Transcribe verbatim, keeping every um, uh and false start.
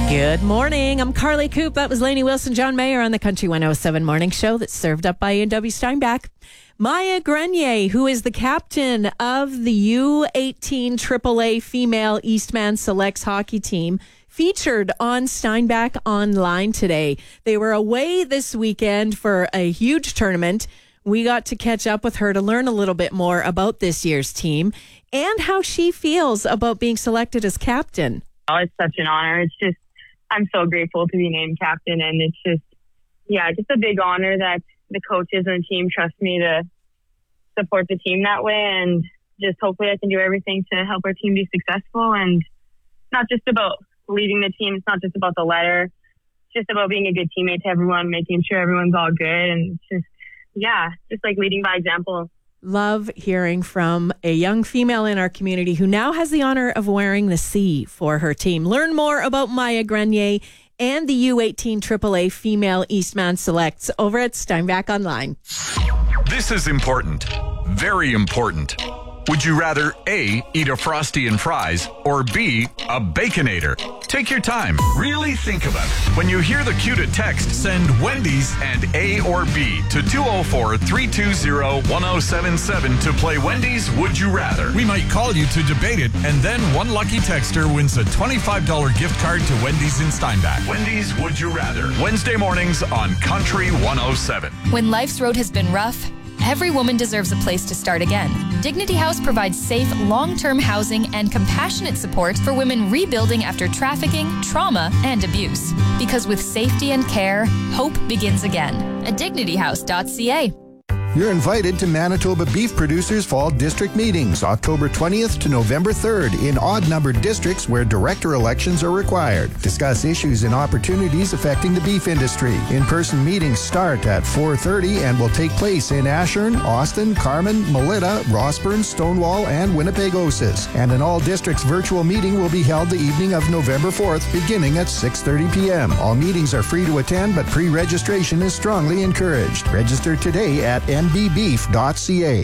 Good morning. I'm Carly Coop. That was Lainey Wilson, John Mayer on the Country one oh seven Morning Show that's served up by A and W Steinbach. Maya Grenier, who is the captain of the U eighteen triple A female Eastman Selects hockey team, featured on Steinbach Online today. They were away this weekend for a huge tournament. We got to catch up with her to learn a little bit more about this year's team and how she feels about being selected as captain. Oh, it's such an honor. It's just, I'm so grateful to be named captain, and it's just, yeah, just a big honor that the coaches and the team trust me to support the team that way, and just hopefully I can do everything to help our team be successful. And it's not just about leading the team. It's not just about the letter. It's just about being a good teammate to everyone, making sure everyone's all good, and it's just, yeah, just like leading by example. Love hearing from a young female in our community who now has the honor of wearing the C for her team. Learn more about Maya Grenier and the U eighteen triple A Female Eastman Selects over at Steinbach Online. This is important. Very important. Would you rather A, eat a Frosty and fries, or B, a Baconator? Take your time. Really think about it. When you hear the cue to text, send Wendy's and A or B to two oh four, three two zero, one oh seven seven to play Wendy's Would You Rather. We might call you to debate it, and then one lucky texter wins a twenty-five dollars gift card to Wendy's in Steinbach. Wendy's Would You Rather. Wednesday mornings on Country one oh seven. When life's road has been rough, every woman deserves a place to start again. Dignity House provides safe, long-term housing and compassionate support for women rebuilding after trafficking, trauma, and abuse. Because with safety and care, hope begins again. At dignity house dot c a. You're invited to Manitoba Beef Producers Fall District Meetings, October twentieth to November third, in odd-numbered districts where director elections are required. Discuss issues and opportunities affecting the beef industry. In-person meetings start at four thirty and will take place in Ashern, Austin, Carman, Melita, Rossburn, Stonewall, and Winnipegosis. And an all-districts virtual meeting will be held the evening of November fourth, beginning at six thirty p.m. All meetings are free to attend, but pre-registration is strongly encouraged. Register today at n b beef dot c a.